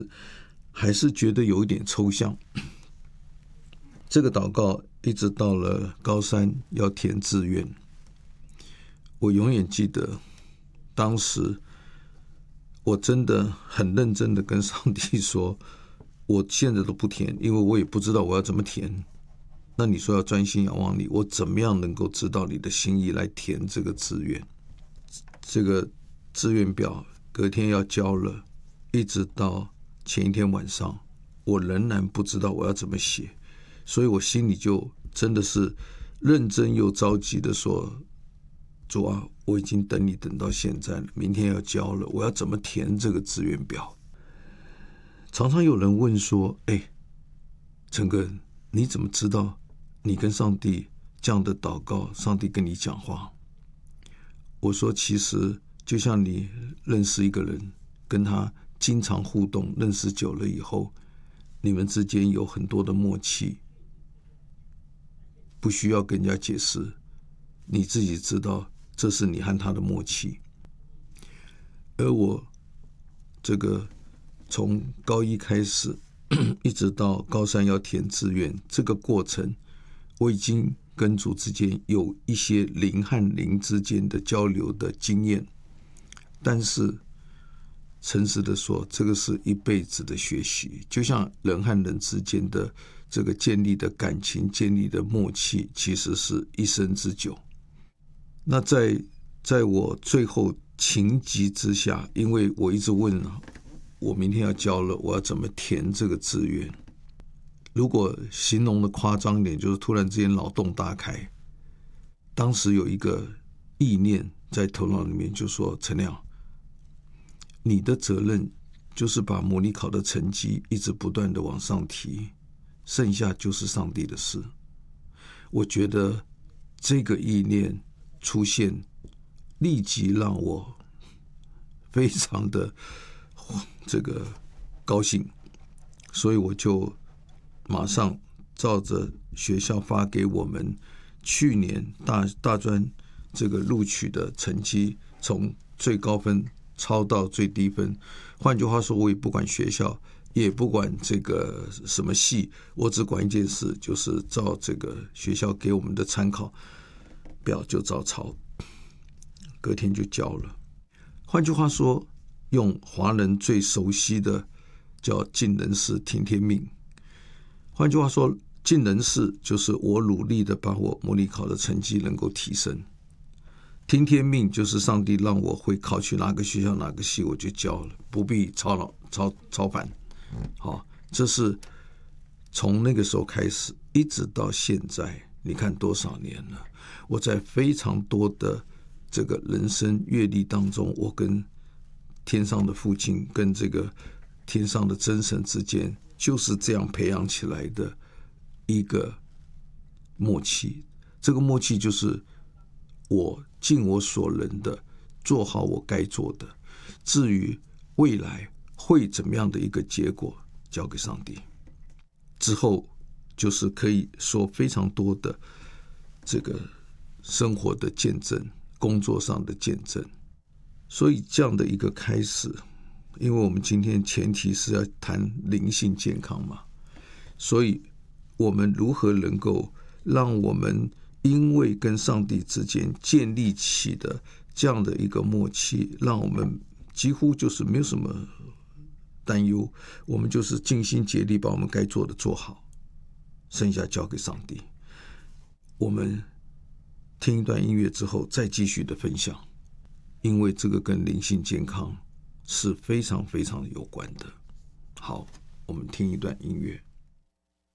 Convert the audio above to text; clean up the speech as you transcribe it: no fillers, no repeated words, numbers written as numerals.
还是觉得有一点抽象。这个祷告一直到了高三要填志愿，我永远记得当时我真的很认真的跟上帝说，我现在都不填，因为我也不知道我要怎么填。那你说要专心仰望你，我怎么样能够知道你的心意来填这个志愿？这个志愿表隔天要交了，一直到前一天晚上，我仍然不知道我要怎么写，所以我心里就真的是认真又着急的说，主啊，我已经等你等到现在了，明天要交了，我要怎么填这个志愿表？常常有人问说，陈哥，你怎么知道你跟上帝这样的祷告，上帝跟你讲话？我说，其实就像你认识一个人，跟他经常互动，认识久了以后，你们之间有很多的默契，不需要跟人家解释，你自己知道这是你和他的默契。而我这个从高一开始一直到高三要填志愿，这个过程我已经跟主之间有一些灵和灵之间的交流的经验，但是诚实的说，这个是一辈子的学习，就像人和人之间的这个建立的感情，建立的默契，其实是一生之久。那在我最后情急之下，因为我一直问我明天要交了，我要怎么填这个志愿？如果形容的夸张一点，就是突然之间脑洞大开。当时有一个意念在头脑里面，就说：陈亮，你的责任就是把模拟考的成绩一直不断的往上提，剩下就是上帝的事。我觉得这个意念出现，立即让我非常的这个高兴，所以我就马上照着学校发给我们去年大专这个录取的成绩，从最高分抄到最低分。换句话说，我也不管学校，也不管这个什么系，我只管一件事，就是照这个学校给我们的参考表就照抄，隔天就交了。换句话说，用华人最熟悉的叫尽人事听天命。换句话说，尽人事就是我努力的把我模拟考的成绩能够提升，听天命就是上帝让我会考取哪个学校哪个系，我就交了，不必操烦。好，这是从那个时候开始一直到现在，你看多少年了？我在非常多的这个人生阅历当中，我跟天上的父亲跟这个天上的真神之间就是这样培养起来的一个默契。这个默契就是我尽我所能的做好我该做的，至于未来会怎么样的一个结果，交给上帝。之后就是可以说非常多的这个生活的见证，工作上的见证。所以这样的一个开始，因为我们今天前提是要谈灵性健康嘛，所以我们如何能够让我们因为跟上帝之间建立起的这样的一个默契，让我们几乎就是没有什么担忧，我们就是尽心竭力把我们该做的做好，剩下交给上帝。我们听一段音乐之后再继续的分享，因为这个跟灵性健康是非常非常有关的。好，我们听一段音乐。